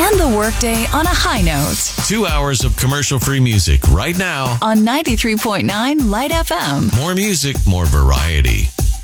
End the workday on a high note 2 hours of commercial-free music right now. on 93.9 Light FM. More music, more variety.